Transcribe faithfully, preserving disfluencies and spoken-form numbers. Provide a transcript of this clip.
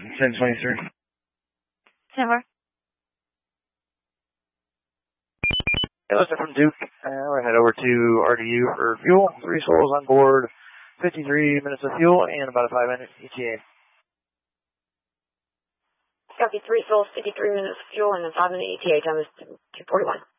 ten twenty-three. ten four. Hey, listen from Duke. Uh, we're going to head over to R D U for fuel. Three souls on board, fifty-three minutes of fuel, and about a five minute E T A. Copy, three souls, fifty-three minutes fuel, and a five minute E T A. Time is two forty-one.